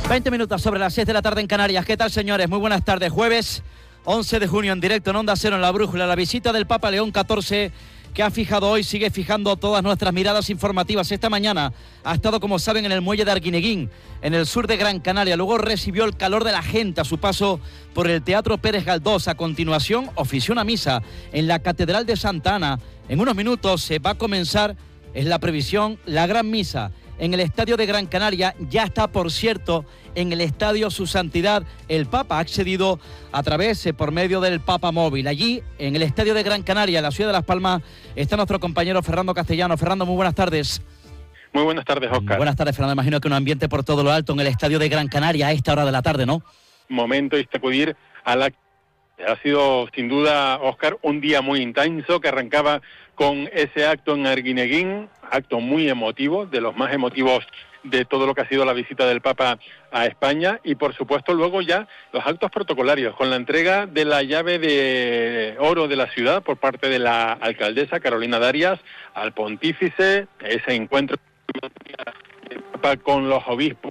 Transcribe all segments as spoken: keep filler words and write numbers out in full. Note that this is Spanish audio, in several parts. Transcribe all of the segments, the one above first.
veinte minutos sobre las seis de la tarde en Canarias. ¿Qué tal, señores? Muy buenas tardes. Jueves once de junio en directo en Onda Cero en La Brújula. La visita del Papa León catorce, que ha fijado hoy, sigue fijando todas nuestras miradas informativas. Esta mañana ha estado, como saben, en el muelle de Arguineguín, en el sur de Gran Canaria. Luego recibió el calor de la gente a su paso por el Teatro Pérez Galdós. A continuación, ofició una misa en la Catedral de Santa Ana. En unos minutos se va a comenzar, es la previsión, la gran misa en el Estadio de Gran Canaria. Ya está, por cierto, en el estadio Su Santidad. El Papa ha accedido a través, eh, por medio del Papa Móvil. Allí, en el Estadio de Gran Canaria, en la ciudad de Las Palmas, está nuestro compañero Fernando Castellano. Fernando, muy buenas tardes. Muy buenas tardes, Óscar. Buenas tardes, Fernando. Imagino que un ambiente por todo lo alto en el Estadio de Gran Canaria a esta hora de la tarde, ¿no? Momento de acudir a la... Ha sido, sin duda, Óscar, un día muy intenso que arrancaba con ese acto en Arguineguín, acto muy emotivo, de los más emotivos de todo lo que ha sido la visita del Papa a España, y por supuesto luego ya los actos protocolarios, con la entrega de la llave de oro de la ciudad por parte de la alcaldesa Carolina Darias al pontífice, ese encuentro del Papa con los obispos,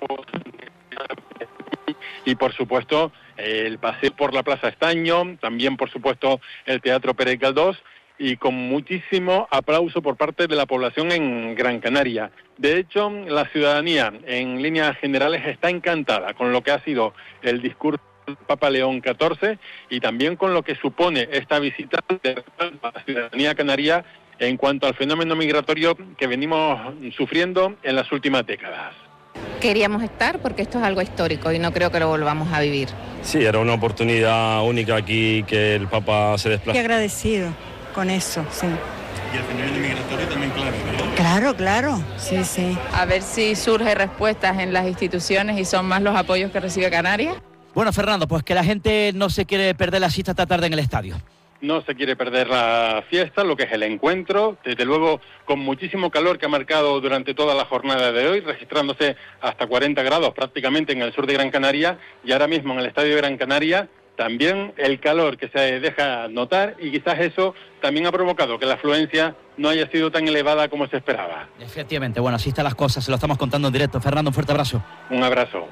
y por supuesto el paseo por la Plaza Estaño, también por supuesto el Teatro Pérez Galdós, y con muchísimo aplauso por parte de la población en Gran Canaria. De hecho, la ciudadanía en líneas generales está encantada con lo que ha sido el discurso del Papa León catorce y también con lo que supone esta visita de la ciudadanía canaria en cuanto al fenómeno migratorio que venimos sufriendo en las últimas décadas. Queríamos estar porque esto es algo histórico y no creo que lo volvamos a vivir. Sí, era una oportunidad única aquí que el Papa se desplaza. Qué agradecido con eso, sí. Y el fenómeno migratorio también, claro, ¿no? Claro, claro, sí, sí. A ver si surge respuestas en las instituciones y son más los apoyos que recibe Canarias. Bueno, Fernando, pues que la gente no se quiere perder la cita esta tarde en el estadio. No se quiere perder la fiesta, lo que es el encuentro, desde luego con muchísimo calor que ha marcado durante toda la jornada de hoy, registrándose hasta cuarenta grados prácticamente en el sur de Gran Canaria, y ahora mismo en el estadio de Gran Canaria también el calor que se deja notar, y quizás eso también ha provocado que la afluencia no haya sido tan elevada como se esperaba. Efectivamente, bueno, así están las cosas, se lo estamos contando en directo. Fernando, un fuerte abrazo. Un abrazo.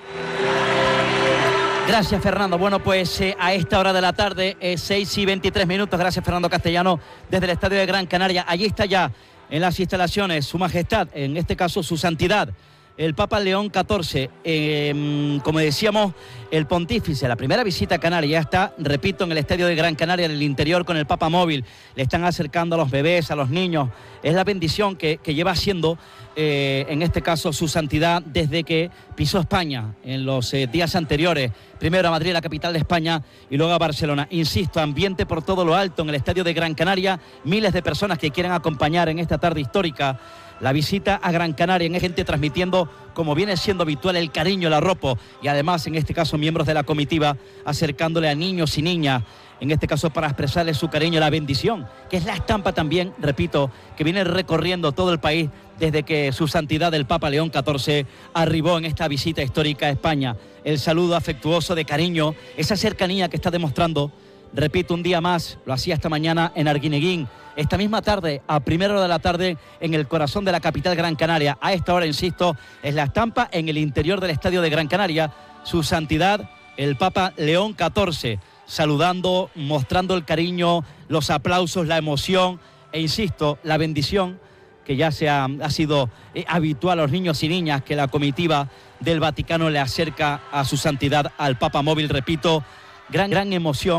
Gracias, Fernando. Bueno, pues eh, a esta hora de la tarde, eh, seis y veintitrés minutos, gracias, Fernando Castellano, desde el Estadio de Gran Canaria. Allí está ya en las instalaciones Su Majestad, en este caso Su Santidad, el Papa León catorce, eh, como decíamos, el pontífice, la primera visita a Canarias, ya está, repito, en el Estadio de Gran Canaria, en el interior, con el Papa Móvil. Le están acercando a los bebés, a los niños. Es la bendición que, que lleva haciendo, eh, en este caso, Su Santidad, desde que pisó España en los eh, días anteriores. Primero a Madrid, la capital de España, y luego a Barcelona. Insisto, ambiente por todo lo alto en el Estadio de Gran Canaria. Miles de personas que quieren acompañar en esta tarde histórica la visita a Gran Canaria, en gente transmitiendo, como viene siendo habitual, el cariño, el arropo, y además, en este caso, miembros de la comitiva acercándole a niños y niñas, en este caso para expresarles su cariño, la bendición, que es la estampa también, repito, que viene recorriendo todo el país desde que Su Santidad el Papa León catorce arribó en esta visita histórica a España. El saludo afectuoso de cariño, esa cercanía que está demostrando, repito, un día más, lo hacía esta mañana en Arguineguín, esta misma tarde, a primera hora de la tarde, en el corazón de la capital Gran Canaria. A esta hora, insisto, es la estampa en el interior del Estadio de Gran Canaria, Su Santidad el Papa León catorce, saludando, mostrando el cariño, los aplausos, la emoción e, insisto, la bendición que ya se ha, ha sido eh, habitual a los niños y niñas, que la comitiva del Vaticano le acerca a Su Santidad al Papa Móvil. Repito, gran, gran emoción.